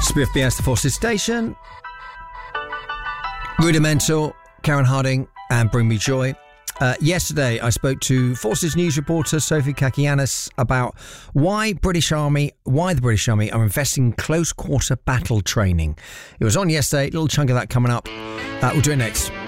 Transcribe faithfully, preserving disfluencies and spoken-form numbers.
Smith B S, the Forces Station. Rudimental, Karen Harding, and Bring Me Joy. Uh, yesterday, I spoke to Forces News reporter Sophie Kakianis about why British Army, why the British Army are investing in close quarter battle training. It was on yesterday, a little chunk of that coming up. Uh, we'll do it next.